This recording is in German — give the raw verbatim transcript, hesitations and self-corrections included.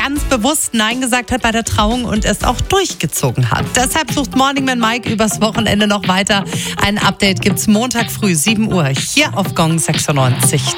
ganz bewusst Nein gesagt hat bei der Trauung und es auch durchgezogen hat. Deshalb sucht Morning Man Mike übers Wochenende noch weiter. Ein Update gibt's Montag früh, sieben Uhr, hier auf Gong sechsundneunzig.